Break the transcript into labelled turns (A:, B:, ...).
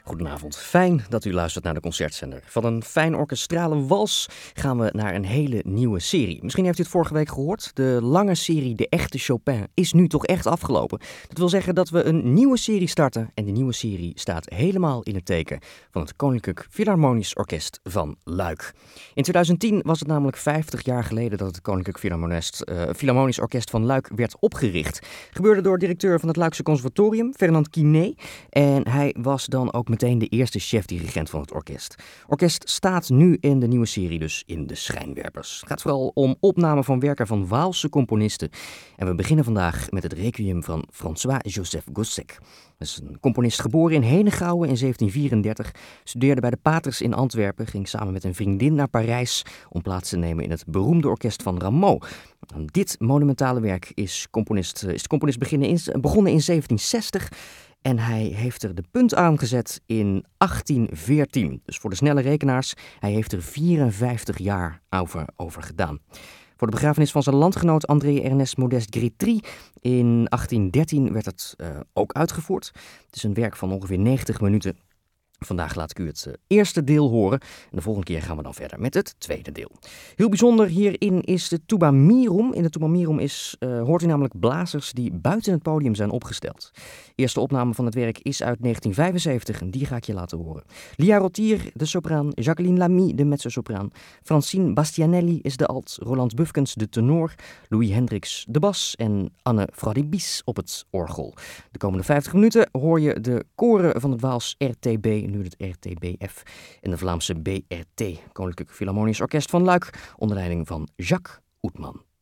A: Goedenavond, fijn dat u luistert naar de Concertzender. Van een fijn orkestrale wals gaan we naar een hele nieuwe serie. Misschien heeft u het vorige week gehoord. De lange serie De Echte Chopin is nu toch echt afgelopen. Dat wil zeggen dat we een nieuwe serie starten. En die nieuwe serie staat helemaal in het teken van het Koninklijk Philharmonisch Orkest van Luik. In 2010 was het namelijk 50 jaar geleden dat het Koninklijk Philharmonisch Orkest van Luik werd opgericht. Gebeurde door directeur van het Luikse Conservatorium, Fernand Quinet. En hij was dan ook meteen de eerste chef-dirigent van het orkest. Het orkest staat nu in de nieuwe serie dus in de schijnwerpers. Het gaat vooral om opnamen van werken van Waalse componisten. En we beginnen vandaag met het requiem van François-Joseph Gossec. Dat is een componist geboren in Henegouwen in 1734, studeerde bij de Paters in Antwerpen, ging samen met een vriendin naar Parijs om plaats te nemen in het beroemde orkest van Rameau. Dit monumentale werk is de componist begonnen in 1760 en hij heeft er de punt aangezet in 1814. Dus voor de snelle rekenaars, hij heeft er 54 jaar over gedaan. Voor de begrafenis van zijn landgenoot André Ernest Modeste Grétry in 1813 werd het ook uitgevoerd. Het is een werk van ongeveer 90 minuten. Vandaag laat ik u het eerste deel horen en de volgende keer gaan we dan verder met het tweede deel. Heel bijzonder hierin is de tuba mirum. In de tuba mirum hoort u namelijk blazers die buiten het podium zijn opgesteld. De eerste opname van het werk is uit 1975 en die ga ik je laten horen. Lia Rottier, de sopraan, Jacqueline Lamy, de mezzosopraan, Francine Bastianelli is de alt, Roland Bufkens de tenor, Louis Hendricks de bas en Anne Fradibis op het orgel. De komende 50 minuten hoor je de koren van het Waals RTB, nu het RTBF, en de Vlaamse BRT, Koninklijk Philharmonisch Orkest van Luik, onder leiding van Jacques Oetman.